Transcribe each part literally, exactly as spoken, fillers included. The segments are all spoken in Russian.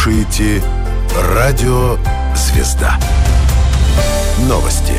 слушаете «Радио Звезда». Новости.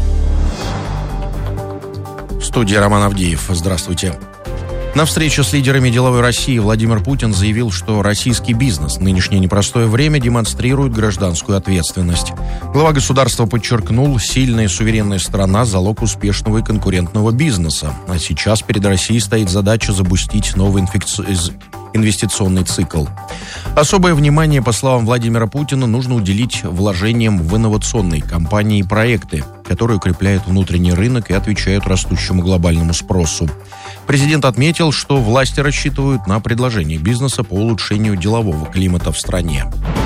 В студии Роман Авдеев. Здравствуйте. На встрече с лидерами деловой России Владимир Путин заявил, что российский бизнес в нынешнее непростое время демонстрирует гражданскую ответственность. Глава государства подчеркнул, сильная и суверенная страна – залог успешного и конкурентного бизнеса. А сейчас перед Россией стоит задача запустить новый инфекци... инвестиционный цикл. Особое внимание, по словам Владимира Путина, нужно уделить вложениям в инновационные компании и проекты, которые укрепляют внутренний рынок и отвечают растущему глобальному спросу. Президент отметил, что власти рассчитывают на предложение бизнеса по улучшению делового климата в стране.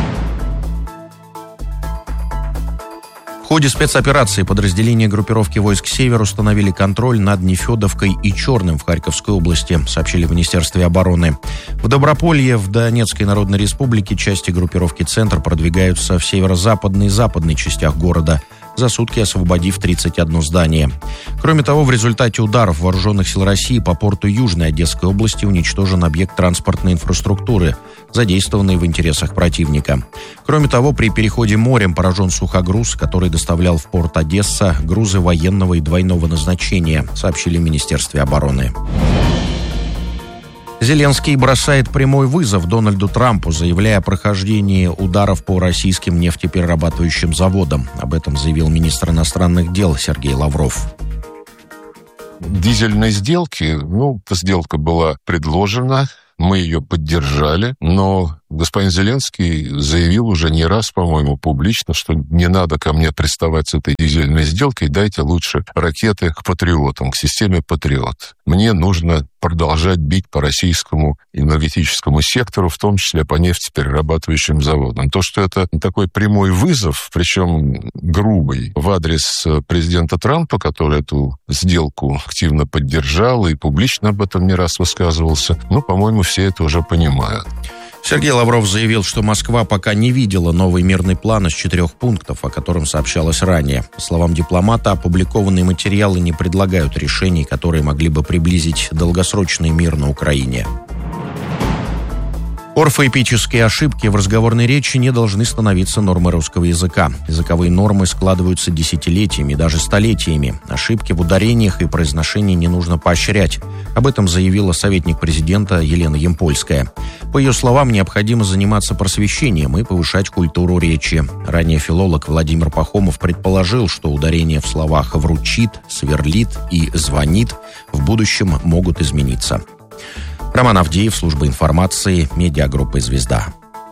В ходе спецоперации подразделения группировки войск «Север» установили контроль над Нефедовкой и Черным в Харьковской области, сообщили в Министерстве обороны. В Доброполье, в Донецкой Народной Республике, части группировки «Центр» продвигаются в северо-западной и западной частях города, за сутки освободив тридцать одно здание. Кроме того, в результате ударов вооруженных сил России по порту Южной Одесской области уничтожен объект транспортной инфраструктуры, задействованный в интересах противника. Кроме того, при переходе морем поражен сухогруз, который доставлял в порт Одесса грузы военного и двойного назначения, сообщили в Министерстве обороны. Зеленский бросает прямой вызов Дональду Трампу, заявляя о прохождении ударов по российским нефтеперерабатывающим заводам. Об этом заявил министр иностранных дел Сергей Лавров. Дизельной сделки, ну, сделка была предложена, мы ее поддержали, но господин Зеленский заявил уже не раз, по-моему, публично, что не надо ко мне приставать с этой дизельной сделкой, дайте лучше ракеты к патриотам, к системе «Патриот». Мне нужно продолжать бить по российскому энергетическому сектору, в том числе по нефтеперерабатывающим заводам. То, что это такой прямой вызов, причем грубый, в адрес президента Трампа, который эту сделку активно поддержал и публично об этом не раз высказывался, ну, по-моему, все это уже понимают. Сергей Лавров заявил, что Москва пока не видела новый мирный план из четырех пунктов, о котором сообщалось ранее. По словам дипломата, опубликованные материалы не предлагают решений, которые могли бы приблизить долгосрочный мир на Украине. Орфоэпические ошибки в разговорной речи не должны становиться нормой русского языка. Языковые нормы складываются десятилетиями, даже столетиями. Ошибки в ударениях и произношении не нужно поощрять. Об этом заявила советник президента Елена Ямпольская. По ее словам, необходимо заниматься просвещением и повышать культуру речи. Ранее филолог Владимир Пахомов предположил, что ударения в словах «вручит», «сверлит» и «звонит» в будущем могут измениться. Роман Авдеев, служба информации, медиагруппа «Звезда».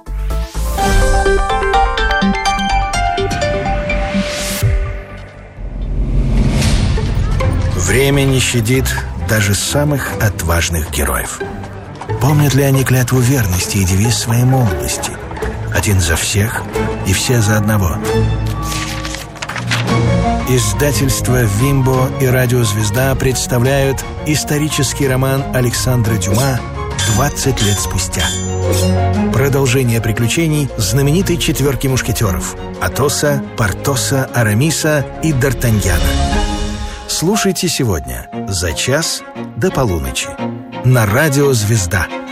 Время не щадит даже самых отважных героев. Помнят ли они клятву верности и девиз своей молодости? Один за всех и все за одного. Издательства «Вимбо» и «Радио Звезда» представляют исторический роман Александра Дюма «двадцать лет спустя». Продолжение приключений знаменитой четверки мушкетеров – Атоса, Портоса, Арамиса и Д'Артаньяна. Слушайте сегодня за час до полуночи на «Радио Звезда».